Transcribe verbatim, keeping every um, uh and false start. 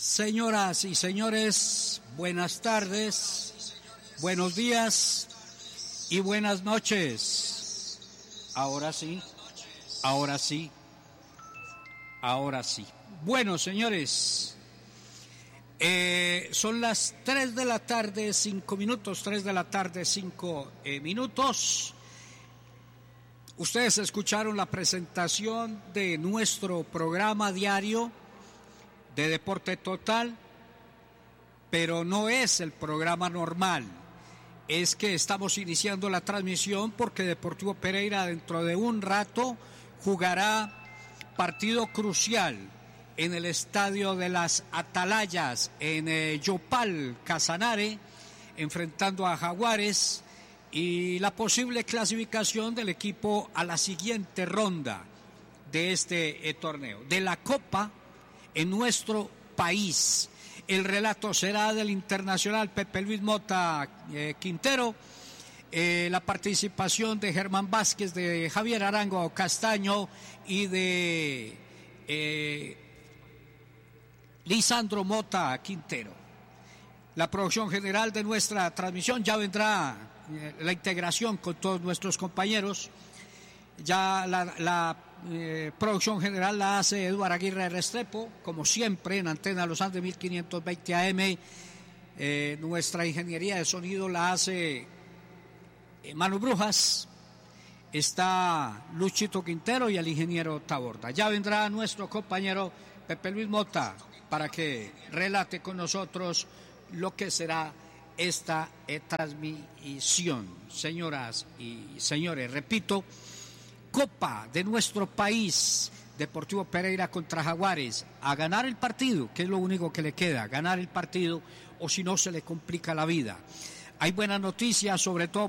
Señoras y señores, buenas tardes, buenos días y buenas noches. Ahora sí, ahora sí, ahora sí. Bueno, señores, eh, son las tres de la tarde, cinco minutos, tres de la tarde, cinco eh, minutos. Ustedes escucharon la presentación de nuestro programa diario de Deporte Total, pero no es el programa normal. Es que estamos iniciando la transmisión porque Deportivo Pereira dentro de un rato jugará partido crucial en el estadio de las Atalayas en eh, Yopal, Casanare, enfrentando a Jaguares y la posible clasificación del equipo a la siguiente ronda de este eh, torneo, de la Copa en nuestro país. El relato será del internacional Pepe Luis Mota eh, Quintero, eh, la participación de Germán Vázquez, de Javier Arango Castaño y de eh, Lisandro Mota Quintero. La producción general de nuestra transmisión, ya vendrá eh, la integración con todos nuestros compañeros. Ya la, la eh, producción general la hace Eduardo Aguirre Restrepo, como siempre en Antena Los Andes mil quinientos veinte A M. Eh, nuestra ingeniería de sonido la hace eh, Manu Brujas. Está Luchito Quintero y el ingeniero Taborda. Ya vendrá nuestro compañero Pepe Luis Mota para que relate con nosotros lo que será esta eh, transmisión. Señoras y señores, repito, Copa de nuestro país, Deportivo Pereira contra Jaguares, a ganar el partido, que es lo único que le queda, ganar el partido, o si no se le complica la vida. Hay buenas noticias, sobre todo